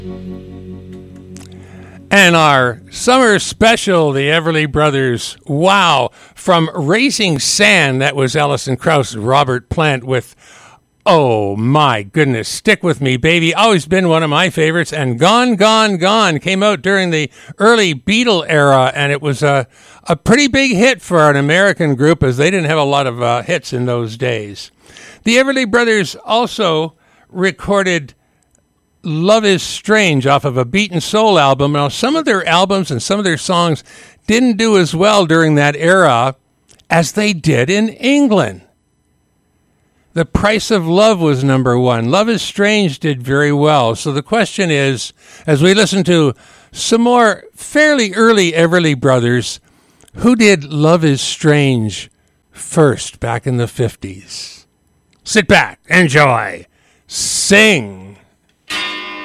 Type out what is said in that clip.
And our summer special, the Everly Brothers, wow, from Raising Sand, that was Alison Krauss and Robert Plant with, oh my goodness, Stick With Me, Baby, always been one of my favorites, and Gone, Gone, Gone came out during the early Beatle era, and it was a pretty big hit for an American group, as they didn't have a lot of hits in those days. The Everly Brothers also recorded Love Is Strange off of a Beat and Soul album. Now, some of their albums and some of their songs didn't do as well during that era as they did in England. The Price of Love was number one. Love Is Strange did very well. So the question is, as we listen to some more fairly early Everly Brothers, who did Love Is Strange first back in the 50s? Sit back, enjoy, sing.